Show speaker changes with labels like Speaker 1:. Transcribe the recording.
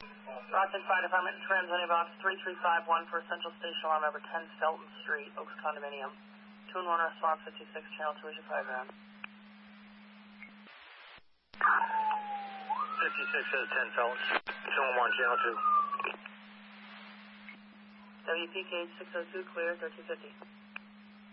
Speaker 1: Rockland Fire Department, transiting box 3351 for Central Station Alarm number 10 Felton Street, Oaks Condominium. 2 and 1 response 56, channel 2 is your 5 round.
Speaker 2: 56 says 10 Felton, 2 and 1, channel 2.
Speaker 1: WPK 602, clear, 1350.